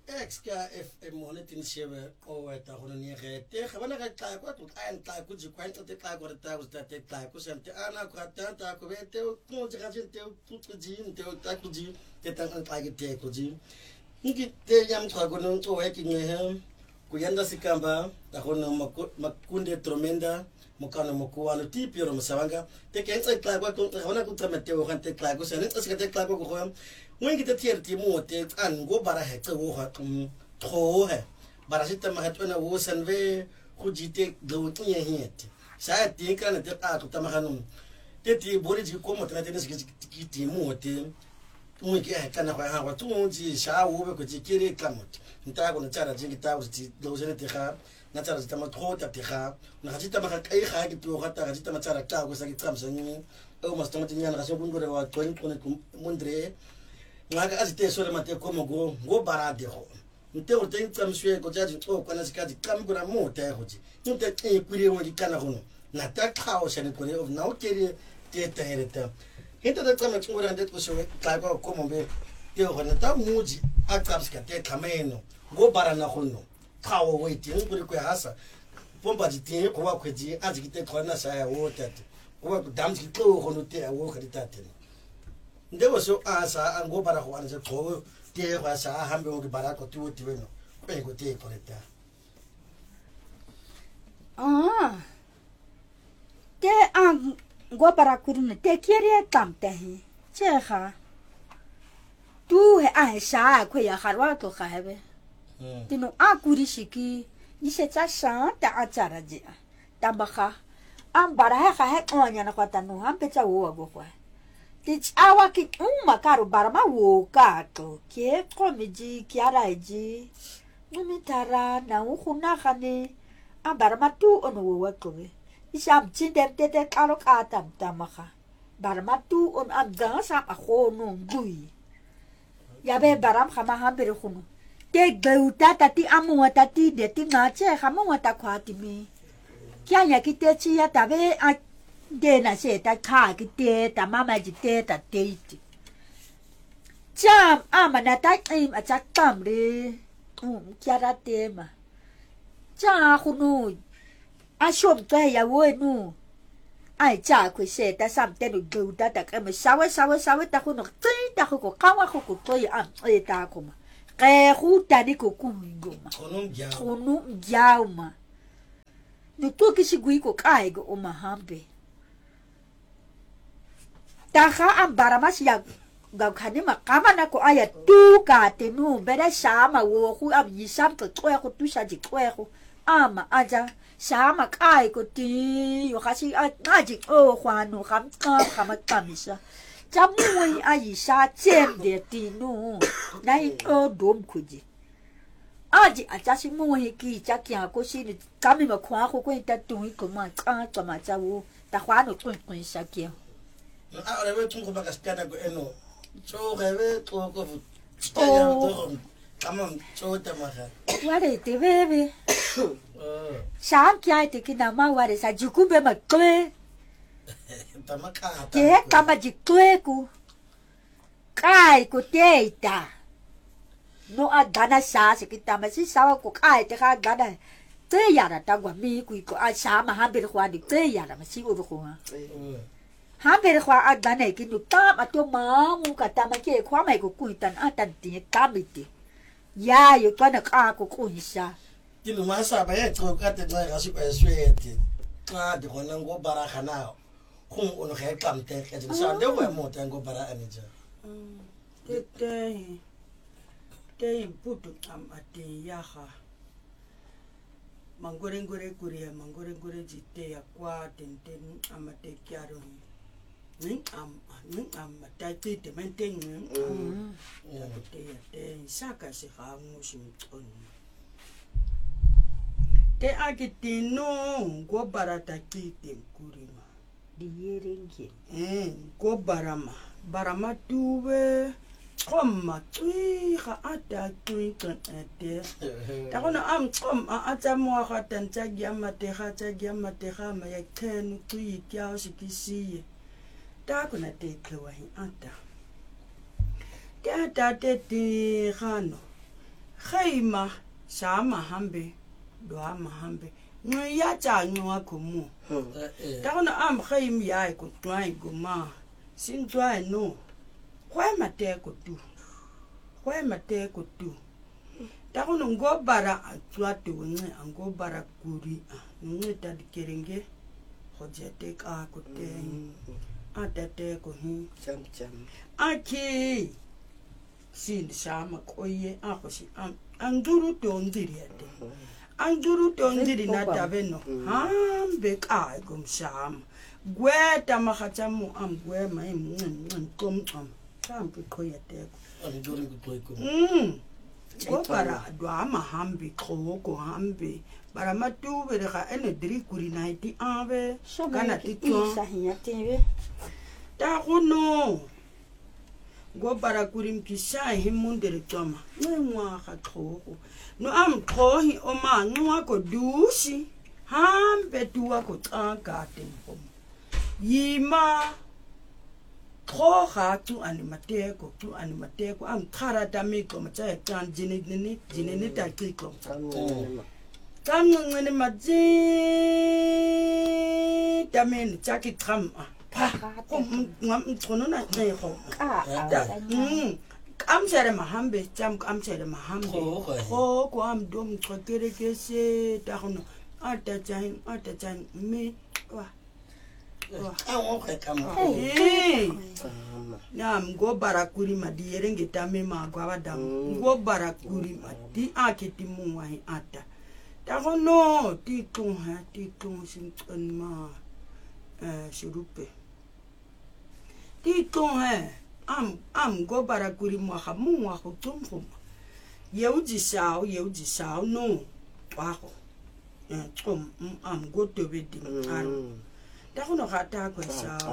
Exka if monetin shebe o eta hononi rete gabana ga tla kwa tla en tla ku ji kwanta te tla kwa ta usta te tla ku sente ana kwa ta ku vete o no ji ga gente o ku ji te o ta ku ji te ta an tla te ku ji ngi te yam tla ko no to e ki ne ku yanda sikamba ta hono makunde tromenda mokano mokuano tipi ro masawanga te ke tsa tla kwa to gabana ku tsamete o gante tla ku sene tsa te tla ko go when you get here, Timote, and go bara het to he. Barasita Mahatuna was and ve who take the working yet. Sad think and the art of Tamahanum. Teti Borigi come at Latinus Timote. Wiki Kanaka, 2 months, Sha over could kiri Clamot. In Tago, Tara Jingita was those in the car, Natas Tamatro at the car, Najita Mahaka to Hata Rajita Matara was like it comes and almost 20 years, Rasabungo, 20 Mundre. Naga azite sole mate como go barade ho nte o te tsam swe ko jaji o kana sikati kamgura mo te hoji nte e kuri woni kana hono na ta khao shane kuri of na o keri te te hereta hita da tsam tsungura ndet ko swe ka ko como be te ho na ta muji a tsapska te khameno go barana hono khao weti nguri ko hasa pomba ji te ko wa kweji azikite khona sa ya o tete ko wa damji to hono te a wo kharitate there was so asa and go para Juan se ko te wasa hambe mo bara ko tu ti no pe ko te ko eta te an go para kurune te kire tamte he cheha tu he a sa ko ya harwa to khabe tino a kuri shiki ni se cha sa ta achara je ta bakha am bara ha ha onya na kwata no hampe cha wo go kwa Tich awa ki caro barama wo kato ke komiji kiaraji numitara na ukuna khane a barama tu ono wo kobe isam chinde tete karo katam tamaka barama tu on abda sa a khono ngui yabe baram khama hambere khunu te geuta tati amu tati de ti ngache khama wata khwati mi kya ya ki te chi ya tabe a de na se ta kha ki te ta mama ji te ta te ti jam ama na ta im a chak tam le kya ra te ma cha khunu a shom ka ya wo nu ai cha ku se ta sam te nu du ta ta ka ma sawe ta khunu tsi ta khu ko ka wa khu ko to ya e ta ko ma ke khu ta ni ko ku ngo ma khunu ja ma ni to ki si gui ko kai go o ma hambe Taha am baramas ya gakani makama na ko aya tu ka tenu beda sama wo ku am yisam to ko tu sa ji ko ama aja sama kai ko ti yo khasi a ji o khwanu kham kham kamisa jamui ayi sa jem de ti nu nai o dom kuji aji aja si mo he ki ja kya ko si ni kami ma khwa ko ta tu ko ma ka ma cha wo ta khwanu kun sa kya ahora ve tungo bakaskana ko eno so reve to ko staya to tamam so tamaka wale te bebe sam kya te kina ma wale sa jukube ma kle tamaka ke kama jikle ku kai ko teita no agana sa se kita ma si sawa ko kai te ka gana te ya ra ta gwa mi ku ko a sa ma ha be khwa di te ya ra ma si o ko ha Hampir kwa agane ki nu tam ato mamu kata ma ke kwa mai ko kuitan atan ti kamiti ya yo kana ka ko kuisa kilo masa ba ya to ka te na gasu ba sweti ka de kona ngo bara khana khum ono khe kam te ke sa de wa mo te ngo bara anija te putu am ate ya ha mangore kuria mangore jite ya kwa tenten amate kyaro ning am matati te menteng ya te saka se ha musim on te akitino go barata kite kurima diyerengi go barama tuwe Komma tui ha ata tui kan ate. Takona am kom a ata mo ha tan chagiama te ha ma ya ken tui kya sikisi. Takona te klewa hi ata. Te ata te ti hano. khayima sama hambe dwama hambe ya cha nwa komu ta gona am khayim ya ko twai goma sin twai no kwa mateko tu ta gona ngo bara twate wonge ngo bara kuri nge ta dikerenge hojete ka ko te atate ko hi cham aki sin sama koye akosi anduru to ndiriate anduru to ndiri na tabeno hambe ka gum sam gweta makhatamu am gwema kom sampe koye te anduru ko ko para dwa hambe ko hambe para matube ga ene diri kuri naiti ave kana tito ta gono go para kurim kisa himundere toma nwa ga tlhogo no am tlhohi o ma nwa ko dusi hambe tuwa ko tsaka tempo yima tlhoga tu animateko am kharata miko matsa tan jinene ta kiko tamngene matsi tamen tsaki khama ngam tsono na nego am sere mahambe jam am sere mahambe ko am dom tsokere kese ta hono ata chan me wa nam go barakuri madiere ngetame magwa badam go barakuri madi akiti muwai ata ta hono ti tung sin ma shurupe tung am go barakuri mo khamu wa ko tumkhum yeuji sao no wa ko am go to be di aro ta hono khata ko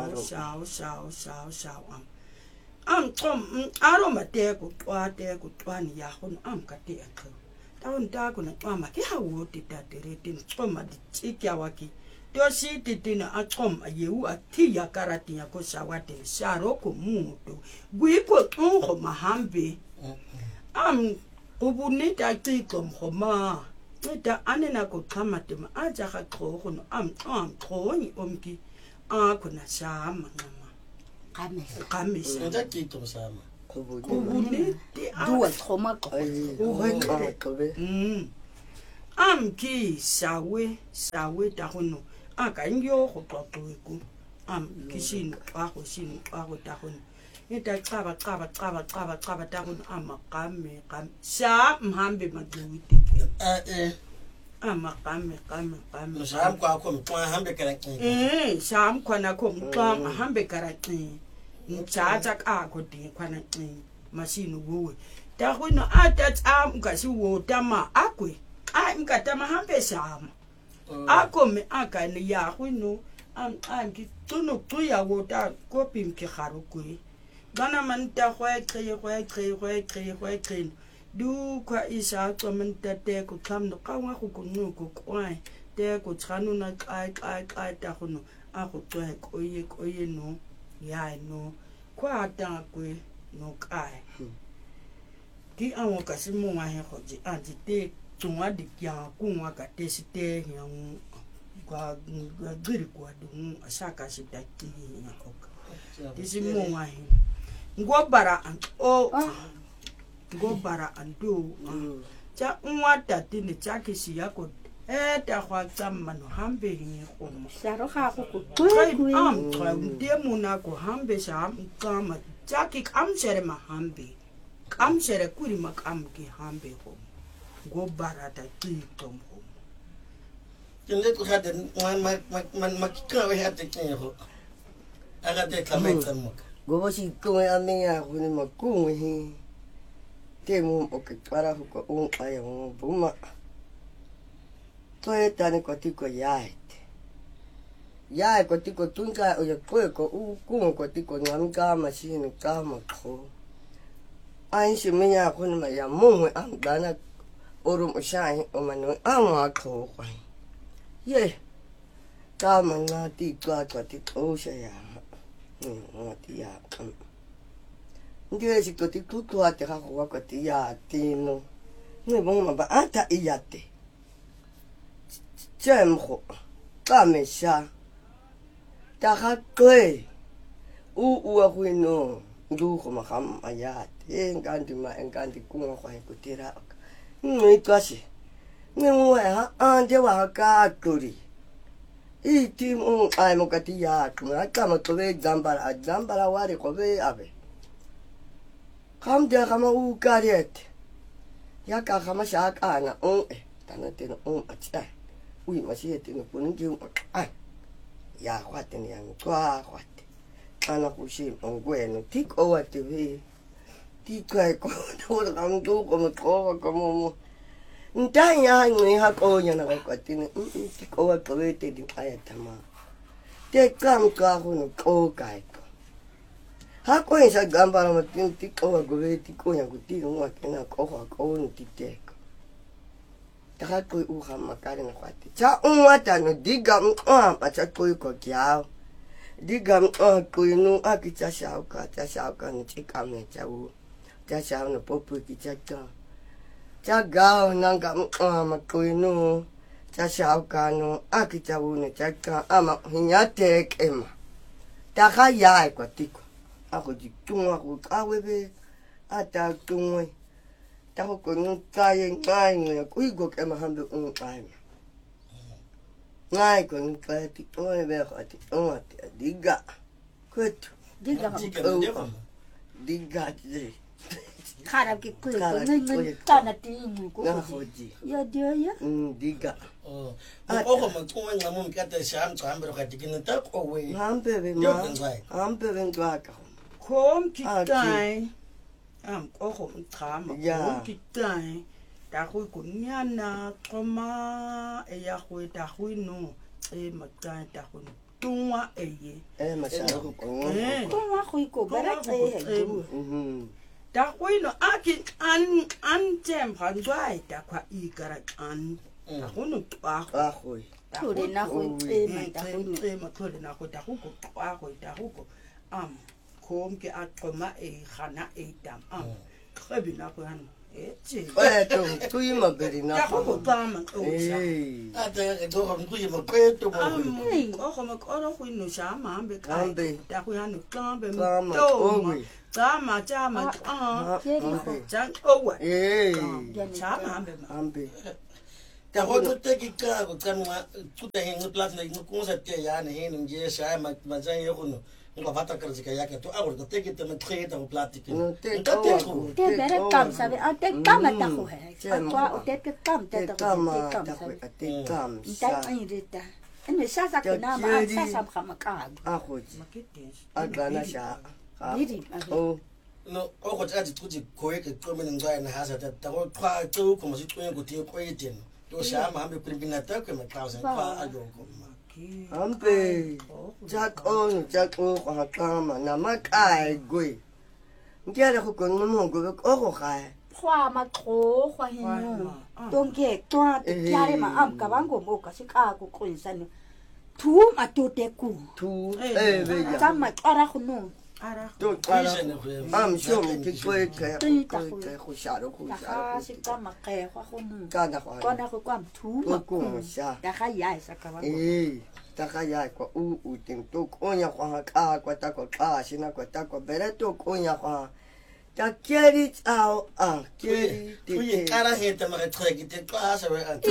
sao am aro mate ko twani ya hono am kate akho ta hono ta ko na mama ke hawo ti ta tere tin ma di tsikya waki tosi titina atom ayewu atiya karati ya ko sawate saro ko muto guiko tungo mahambe am ubunita tiko mkhoma nta anena ko khamate ma aja ga tlhogo no am tlhoni omki akona sama ngama kamisa nda tiko sama ubuniti duwa tlhoma ko am ki sawe ta hono aka ngyo go tlotlweku am kishin ba go shin ba go ta hono eta qaba ta hono amakame sha mhambe maduwiti amakame sham kwa ko mtwa hambe karaki sham kwana ko mtwa hambe karaki mchacha ka ko di kwana mashinu wowe ta hono atam kasi wo tama akwe mkatama hambe sham akome akane ya hwino ki tuno tuya wota kopi mke kharukwe bana manta khwe du kwa isa to manta te ko khamno kawa ko kunu ko kwai te ko tshanu na kai ta hono a go tswa ko ye no ya no kwa ta kwe no kai ki anwo kasimu wa he khoji anti tunga dikya kunwa ka tesite yang kwa giri kwa dungu asaka sitaki yakoka tisimu wahi ngobara andu cha unwata tini chakisi yako eta kwa tsamano hambe hingi koma saro ga go ko am temu na ko hambe sha kama chaki kamsere mahambe kamsere kuri makamki hambe koma go barata titom ho tinde ko hade man makika we hade kinho aga te kameta mo go bosi ko amenya ko ni maku hi temu o ke para ko un aya mo buma to etane ko tiko yaete ko tiko tunka o ye ko ko tiko ngamka machine kama ko ainshi menya ko ni ya mo am dana orum shai o manu ama ko kwai ye kama ngati kwa ti osha ya ngati ya ndiye sikto ti tutu ate ha kwa ti ya tino ngi bong ma ba ata iyate Jemho kamesha ta kwe u a huino ndu ko maham ayat engandi kunga kwa kutira ngi twasi ngi wa ande wa ka kuri iti mo ai mo katia kuma kama to be jambara wari ko be abe kam de kama u kariet ya ka kama sha ka na tanate no acha ui masiete no punin ki ai ya kwate ni ang kwa kwate ana kushi ongweno tik o atv tik ko no am do como mo ntanya ngi ha ko nya na kwate ni tik o atv te di ayatama te kam ka ho no ko kai ko ha ko isa gambara mo tik o go ve tik o nya ku ti no akena ko ko no tik Taka koi uha makari na kwati. Cha unwata no diga pacha koi ko kiao. Diga koi no aki cha shauka no chika me cha u. Cha shau no popu ki cha ka. Cha gao nanga makoi no. Cha shauka no aki cha u no cha ka ama hinyate kema. Taka yai kwa tiko. Ako jitunga ku kawebe. Ata tungwe. Tako ko ngai ko igo ke mahambe ngai ngai ko ngai ti oe be ati ati diga kwetu diga Kara ki kwe ko ngai tana ti inu ko ya dia ya diga o ko mo ko nga mo kata sham chambe ka tikina ta ko we hambe be ngwa ka kom kitai ko trama kom kitai ta go kunyana koma e ya go ta go no e makai ta go tungwa eye masha go ko wa go iko bara e ta go no aki an jem handwai ta kwa ikara an ta go no twa go Tore na go e ta go na go ta go twa go ta go kom ke akoma e khana e dam khabina ko han eche to kuima berina ko tama o sha ata do ko kuima kwetu mo ko ma ko ro ku no sha ma be kai ta ku han klambe mo to tama chama chan owa chama ambe ta go te ki ka ko kanwa tuta hengu platna ko sa te ya ne henu je sha ma zan yo no Nga vata karzika yake tu awur ko teke te metre ta platiki. Te bere kam sabe a te kam ta ko he. Atwa o te kam te ta ko te kam. Ta irita. Ene sasa ko na ma sasa kama ka. Akhoji. Agana sha. Didi. Oh. No, o ko tsaji tuji ko yake to men ngwa na hasa ta ko twa to ko mo situ ko te ko yitin. To sha ma ambe primbina ta ko me kausen kwa ajo ko. Ampe jak o kama na makai gwe ngiara go ko mo go go ga kwa makro kwa hino donke twa tiare ma am ka bango mo ka sika ko konsano tu matote ku tu be ya kama ara khunu ara to ara am sho me ke kwe ka ko sharo ka sika ma ke kwa khunu kana kwa kona ko kwam tu ko sha da ga ya sa ka bango taka ya kwa u ting to konya kwa ka kwa ta kwa ka sina kwa ta kwa bere to konya kwa ta keri ao keri te cara heta ma treki te ka sa we anta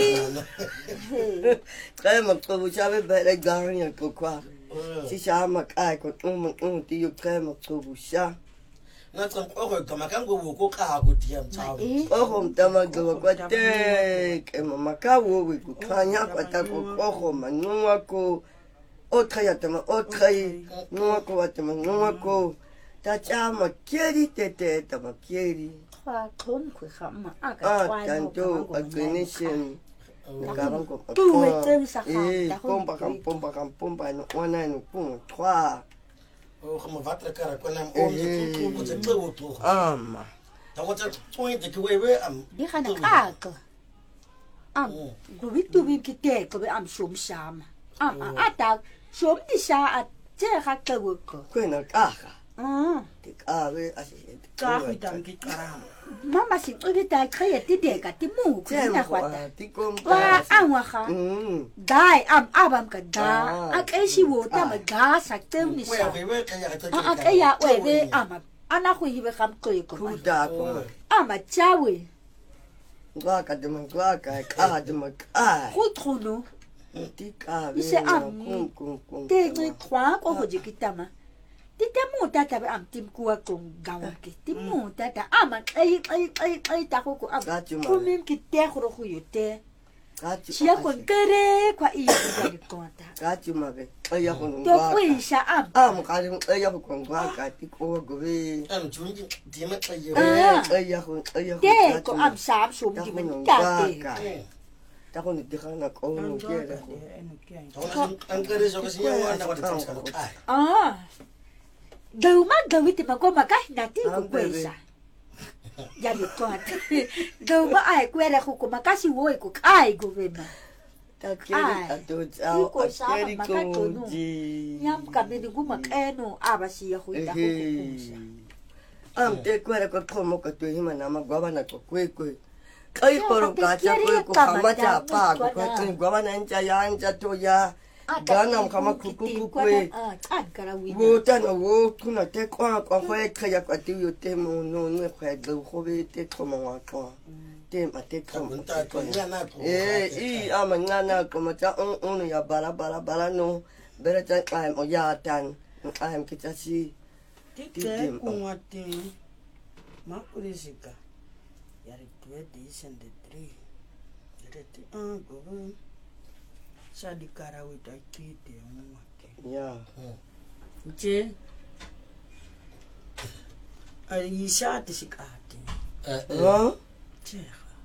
kai ma ko bu chabe bere garnya ko kwa si sha ma kai ko ti yo kai ma ko bu sha na tsan ko ko ma kan go ko ka go ti am chao ko mtama go kwa te ke mama ka wo we ku kanya kwa ta ko manua ko o traya tama o trai no ko atama no ko ta chama keri te tama keri kwa kom ku khama aka kwa tanto agnishin karango tu wete sa ka pompa no wana no pum 3 o como vatra cara com a homem que você tem outro ama então você põe de que we am di khana ka am go bitu bi kite ko be am shom shama ata shom di sha a te ga ka wo ko kwena ka tikawe asi ka fitang ki kara mama si ubita kaya tideka timu kuna kwata tikom wa anwaha dai abam ka da akeshi wo tama ga sakte ni sa akaya wewe ama ana ku hibe kam ko ko kuda ko ama chawe ngaka de ngaka ka de maka kutrono tikawe ise am te ni kwa ko ho jikitama Titamu tata am tim kuwa kong gawang ki. Timu tata ama ay tako ko am. Kumim ki te kuro kuyo te. Siya kon kere kwa iya kaya konta. Katu mabe. Aya kon To kui siya am. Kaling aya kon ngaka ti ko gobe. Chunji dima ayo. Aya kon Te ko am sam sum di men tate. Tako ni dikana ko no kera ko. Ang kare so kasi yung wala ko dito sa Dauma dawiti magoma kai nati ko kwesa. Ya di konta. Dauma ai kwera ko makasi woi ko kai go bema. Takeri ato chao akeri ko ji. Nyam kabini guma keno abasi ya huita ko. Te kwera ko komo ko tu hima na magwa na ko kwe. Kai poro ka cha kwe ko kamacha pa ko ko gwa na ncha ya ncha to ya. Ganam kama kuku kwe. Wo tana wo kuna te kwa kwe kaya kwa ti yo te mo no no kwe do khobe te koma wa kwa. Te ma te koma. Ama ngana ko ma cha on ya bala no. Bere cha kai mo ya tan. Am kita si. Te ko ngate. Ma kurisika. Yari 2003. Yari go. Sadi karawi ta kite mwake. Ya. Je. Ari shati sikati. Je.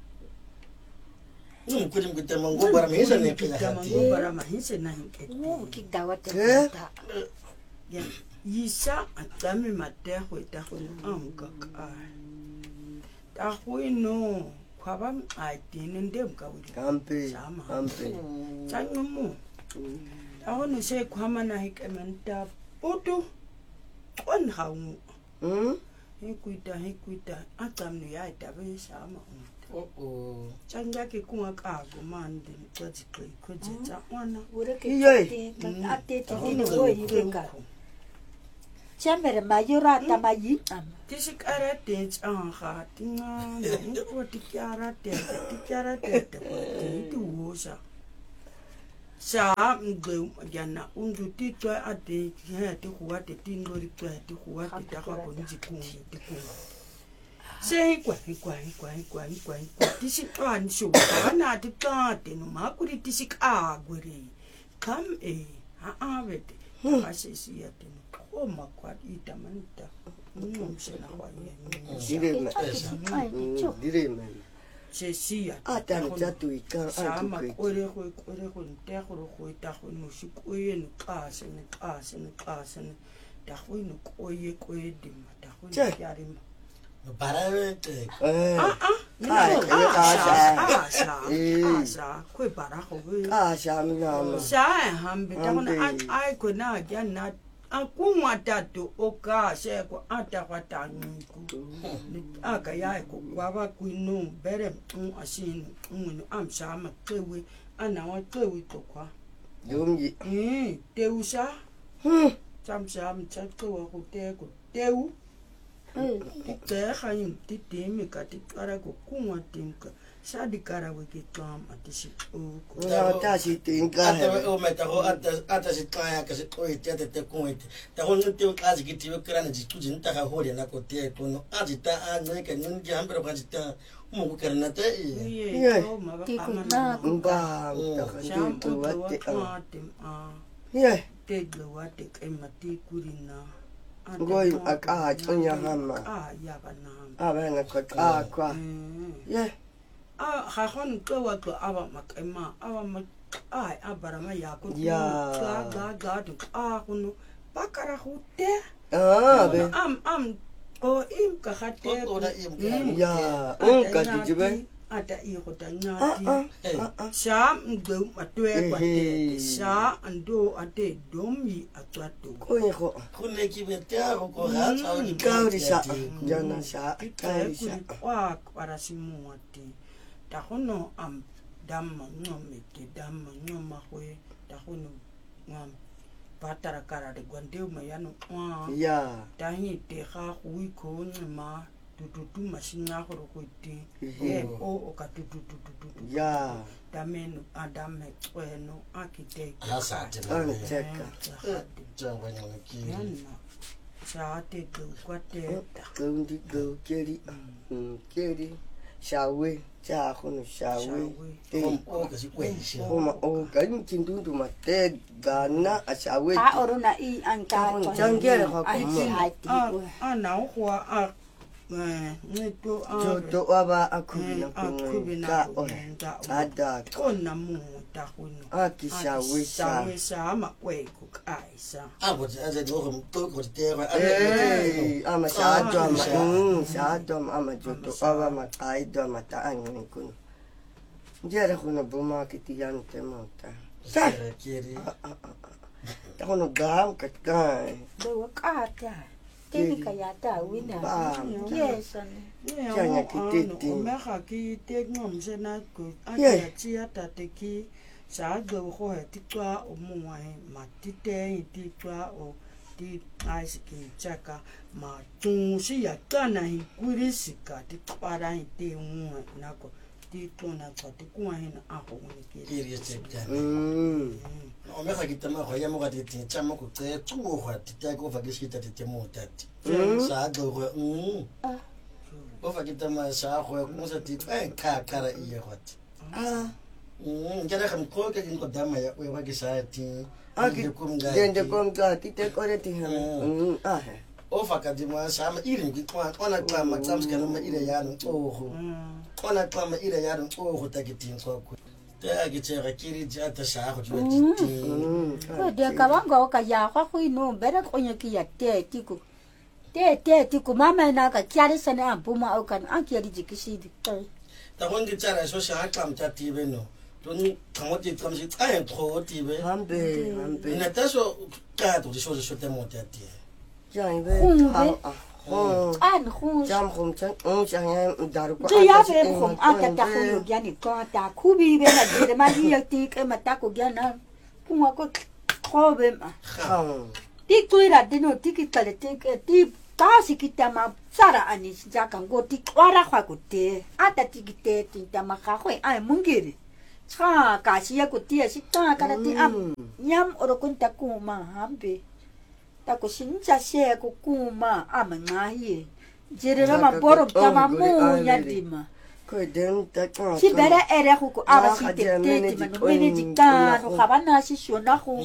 Kudim kita mango bara mahisa ne kita mango bara mahisa na hinke. Kidawate. Ya. Yisa atami mate ho ta ho amka. Ta ho no. Kwabam aitini ndem kawuli kampe changumu awonu se kwama na hikementa putu on hawu hikuita atamnu ya itabe sama changa ke kunga kago mande tsaji ko jetsa wana ureke ate tini go hibenga Chamber mayora tamayi Tisik arate anga tinga ko tikyara te tu wosa sa ngeu yana undu titwa ate he te kuwa te tindori twa te kuwa te ta ko njikungu tikungu sei kwa tisik twan shu ana te tate no makuri tisik agwere kam avete asisi ya te Oma kwa ita manita. Msena kwa Direma. Chesia. Ata mtatu ika. Sama kore ntekoro ko ita ko no shikoye no kase. Ta ko no koye dima. Ta ko no yarima. Baramente. Asa. Ko bara ko. Asa mina. Sa hambe ta ko ai ko na yana Akuma tatu oka seko atakwata nku aka ya ko kwaba kwinu bere asinu unu amsama kewe ana wa kewe to kwa yomyi teusa samsam tsakwa ko teu te khayin titimi katikara ko kunwa tinka Sadi karawe ki kam atisi o ko. Ta si tinka. Ata o meta ho ata si kaya ka si oi te kuite. Ta ho no te kasi ki tiwe krana ji tuji nta ka hore na ko te ko no ajita a no ka nyun ji ambro ka jita mo ko krana te i. Ti ku na ba ta ka ti wate a. Te wate ke mati kurina. Ngoi aka tsonya hama. Ya bana. Abana ko kwa. Hahon go to our makema, our abarama yako. Hunu bakara hute. Am o im kahate. Ora im ya, ka jibe. ata I go ta ngati sa mdo matwe kwate sa ando ate domi atwato Koiho. Khone ki betea go ga tsa di Kaurisa. Jana sa. kaurisa. Wa para simuati. Ta hono am damma ngome te damma ngoma hwe ta hono ngam patara kara de gwandeu mayano wa. Ya. Ta hi te ga hui ko ngma tututu masinga go go te. O ka tututu. Ya. Damenu adame kweno architect. Hasa te. Anteka. Jangwa nyana ki. Yana. Sa te tu kwate. Kundi go keri. Keri. Shawe. Cha hono shawe. O ka si kwenshi. Homa o kan kindu mate gana a shawe. A oruna I anka ko. Jangere ha ko. Ana ho a neto Joto aba akubina ka o. Ada kona mu ta hono. aki shawe sha. Sa ma we ku kai sa. Abo aze do go go te go. Ama sha dom. Sha dom ama joto aba ma ai dom ta angin kun. Jere hono buma kitiyan te mota. Sa Kiri. ta hono gam katkai. Do ka ta. Tini ka ya ta wina. Yes. Janya kititi. Me ha ki te ngom se na ku ata chi ata te ki sa go ho he ti twa o mu ai ma ti te ti twa o ti ice ki chaka ma tu si ya kana hi kuri sika ti para hi te mu na ko ti to na ko ti ku ai na a ho ni ki Kiri se ka. O me ga kitama go ya mo ga ti tsama go tse tsuo go ti ta go fa ke shita ti mo tati. Sa go go o fa kitama sa go mo sa ti ka kara I go ti. Ngere ga mko ke ngo dama ya o wa ke sa ti. Dende kumga ti te kore ti ha. O fa ka di ma sa ma irin ki kwa ona kwa ma tsams ka ma ire ya no o go. Ona kwa ma ire ya no o go ta ki tin ko ko. Ta ki che ga kiri ja ta sa go ju ti. Ko de ka wanga o ka ya kwa ku no bere ko nya ki ya te ti ku. Te ku mama na ka kyari sana buma o kan an kyari jikisi di. Ta gon di tsara so sa kam ta ti be no. Toni kamoti kam si ai tro ti be. Hambe. Na ta so ka to di so so te mo ta ti. Jang be. An khu. Jam khum chan. Jang daru ko. Ti ya be khum ata ta khu yo gya ni ko ta ku bi be na de ma di ya ti ke ma ta ko gya na. Ku ma ko ko be ma. Ti ku ira de no ti ki tale ti ti ta si ki ta ma sara ani ja kan go ti kwara kwa ku te. Ata ti ki te ti ta ma ka khoi ai mungiri. Cha ka si ya ku ti si ta ka ti am. Nyam oro kun ta ku ma hambe. Ta ko sincha se ko ku ma am nga hi. Jere ma boro ta ma mu ya di ma. Ko den ta ka. Si bere ere ku ko aba si te te ma no mene di ka no ka ba na si sho na ku.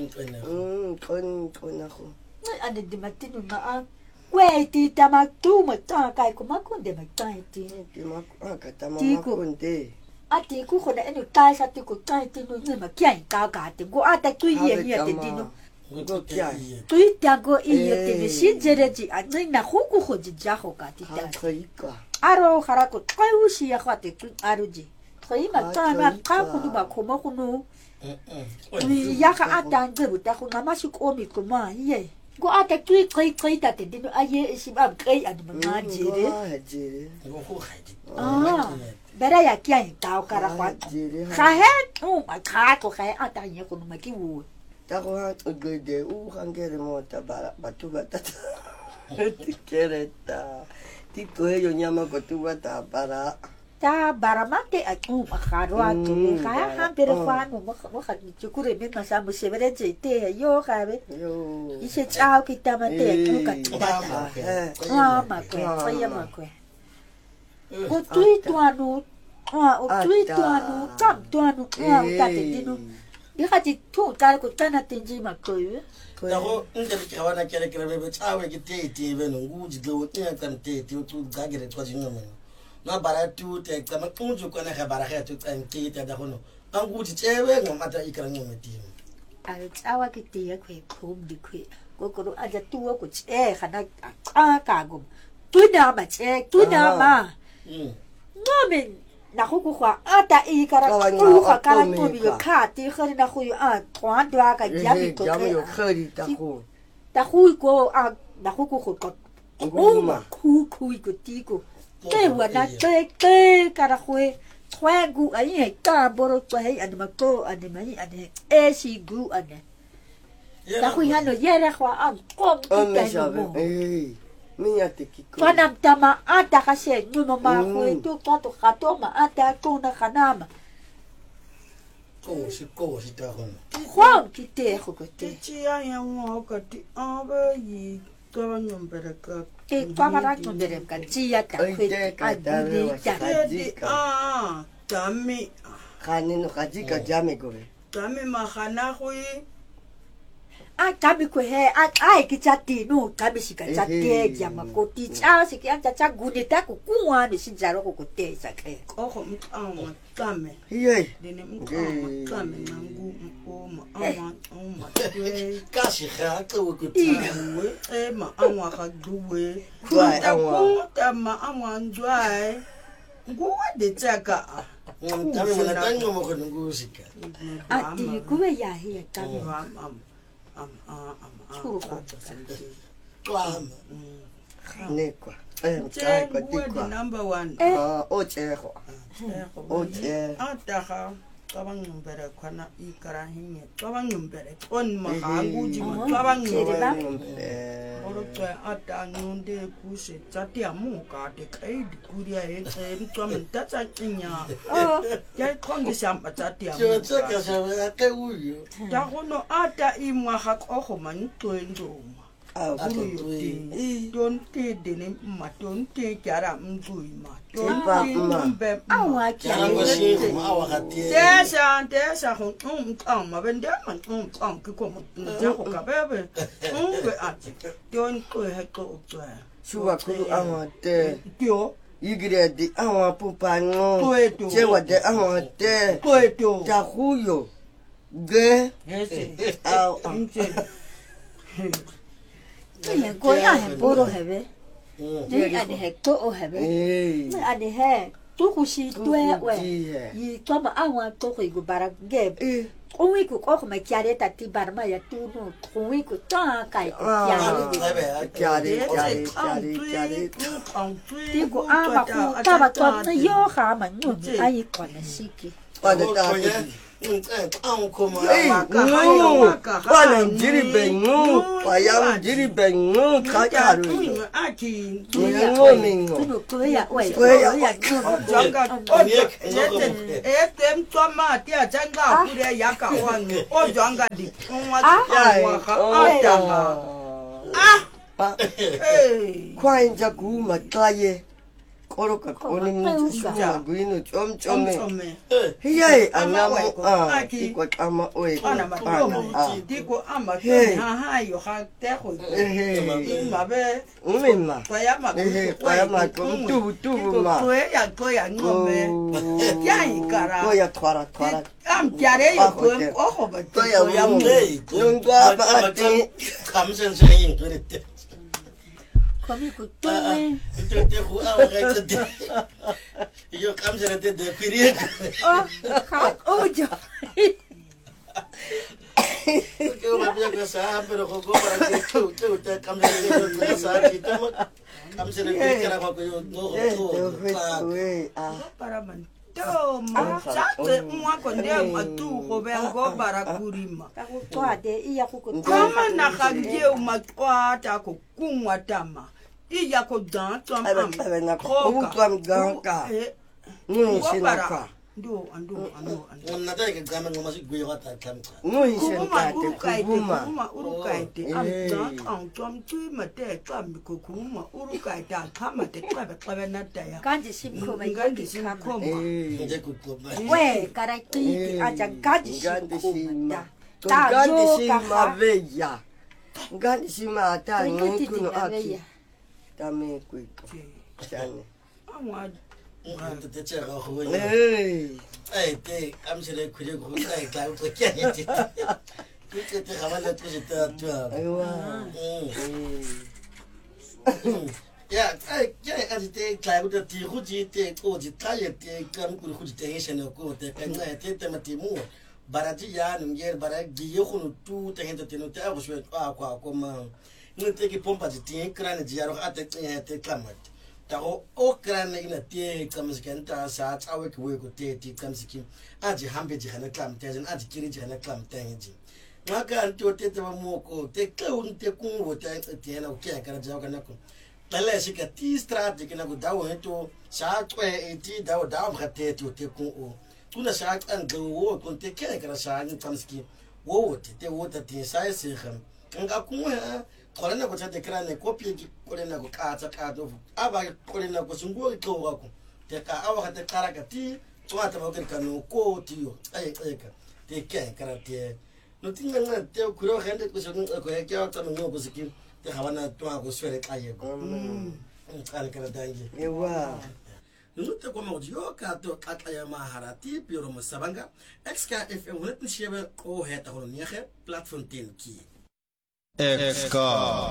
Kon na ko. Ande di matinu na a. Kwe ti ta ma tu ma ta kai ko ma ku de ma ta ti. Ti ma ka ta ma kun de. Ati ku ko na enu tai sa ti ko tai ti no ni ma kya ka ka ti go ata tu ye ye te ti no. Tu ta go ye te ni si jere ji a ni na ku ku ho ji ja ho ka ti ta. Aro khara ko kai u si ya ka ti tu aro ji. Khoi ma ta ma ka ku du ba ko ma ku no. Ni ya ka ata nge bu ta ko ma si ko mi ko ma ye. Go ata tu kai ta te no a ye si ba kai a ma nga jere. Go ho ha ti. Bera ya kia tao kara kwa. Khahe, ma kha ko khahe ata ye ko ma ki wu. Ta ko ha gede hangere mo ta batu bata. Ti kereta. Ti ko yo nyama ko tu bata para. Ta baramate a ku ma kharo a tu kha ha bere kwa no mo kha ti ku re me ma sa mo se bere je te yo kha be. Yo. Ise chao ki ta ma te ku ka ti ta. Ma ko ya ma ko. Ko tui tuanu, o tui tuanu, tam tuanu, ta te dinu. Di khati tu ta ko tana tenji ma ko yu. Ta go nge ki ka wana kere kere be chawe ki te be no ngu ji do te kan te tu ga gere ko ji no. Na bara tu te ka ma ku ju ko na ka bara ka tu kan te te da kono. An gu ji chewe ngo mata ikra ngo me ti. A chawa ki te ya ko ko di ko. Ko ko a ja tu ko che khana ka go. Tu na ma che, tu na ma. No men na go go ata e ka ra go ga ka ra to bi ka ti khari na go twa dwa ka ja bi ko yo khari ta go ko na go go ku ko ti ko ke wa na ke ka ra go twa gu ai ka boro twa ai an ma ko an mai an e si gu an ta go ya no yere go ko me sabe minha te ki ko Fanam tama ata kasi nuno ma ko ito to kato ma ata ko na kanama. Ko si ta ko. Juan ki te ko te. Ti ya mo ka ti aba yi ka nyom bereka. Ke pamara ko bere ka ti ya ta ko ka tami khani no khaji ka jame go tami ma khana go Kami ko he ai ki chati no kami sika chati ya makoti cha siki anta cha gunita ku kuwa ni sinjaro ko te sa ke ko mo tame ye dine mo tame nangu o ma Ka si ga ko ko e ma anwa ga duwe ta ma anwa njwai nguwa de tsaka Tami mo na tango mo ko ngusika. Ati kuwe ya he kami Kwam. ne kwa kwa number 1 o chego ataha kabang numbere kwana ikara hinye kabang numbere on mahangu jima kabang numbere oro twa ata ngunde kuse chati amuka te kai kuria e tsomen tatsa nya ya kongi samba chati Yo amuka tsaka sa ka uyo. ta gono ata imwa ha ko man twendo Don't take the name, don't take Yara Mbuima. Don't take awa ki Tessa, my vendor, Kikomo, Jacob, don't go ahead, go to suwa ku amate Yo, igre di awa pupa no chewa de amate Poeto, ta huyo ge au Ni ko ya he boro hebe. Ni ade he ko o hebe. Ni ade he tu ku si tue we. Yi to ma awa to ko go bara ge. O wi ku ko ma kiare ta ti bar ma ya tu no. O wi ku ta kai ku kiare. Ti ku ama ku ta ba to yo ha ma nu ai ko na siki. pada ta Ang kuma. Wana jiri bengu, payam jiri bengu, kakaru. Aki, Mingo. Tu ko ya we. Janga, etem toma tia janga kure yaka wangu. O janga di. Kwainja kuma taye. Koroka koni mchuma guinu chomchome. Hiye anamu tiko kama oe pana. Tiko ama ha yo ha teho. Mabe Umima. Toyama tubu ma. Toya ngome. Ya ikara. Toya twara. Am tiare yo ko oho ba Toya mwe. Nungwa ba ati. Kamsen saying to it. Komi ku tume. Te ku awa ka te. Yo kamsen te de period. Oh jo. Que uma vez que sa pero ko para que tu te kamsen te sa ki te mo. Kamsen te kara ko yo no. para man. Ma sate mwa konde matu ko bengo barakurima. Ko ade iya ku ku. Kama na kage umatwa ta ko kunwa tama. Iya ko dan tom am. Ndo Na ta ke gama ngoma si gwe wata kamta. Kuma urukaite am dan am tom tu mate kam ko kuma urukaite kama te klabe na taya. Kanji sim ko ba Ngandi sim koma. Nje ku to. We karaki aja kanji sim ko. Gandi sima veya. Gandi sima ata ngikuno aki. Tame kuiko. Chane. Amwa Te che ga ho. Hey. Te kamsen ku je ko kai ka to kya te. Te khamala tu je ta tu. Aywa. Yeah, I take like with the Tihuji take all the tired take come with the Haitian or go take and I take them at Timur. Barajian and Yer Barak, Giohun, 2 to Henta was with Aqua, come. You take a pump at the tea, cran, Giaro at the climate. The old cran in a tea comes again, Sat, our work tea comes again. Aji Hambage and a clam, Tajan, Aji Kirich and a clam, Tangy. Maka to take them more, take clown, take cool with the end of Kanaka. Pelesica tea strategy na gudawo ito sa eti daw khate to te ku tuna sa an go wo kun te ke kra sa ni tamski wo te wo te sai se kham nga ku ha kolena ko te kra ne copy ki kolena ko ka do aba kolena ko sungo ko wa ku te ka awa te kara ka ti twa ta ba ka no ko ti yo ai ka te ke kra te no tinga na te ku ro hende ko so ko ke ta no ko sikin te hawana toa ko swere kaye ko kala kala dangi ewa nuta ko mo dio ka to kataya maharati piro mo sabanga XKFM wonet ni shebe ko heta hono niache platform tin ki XK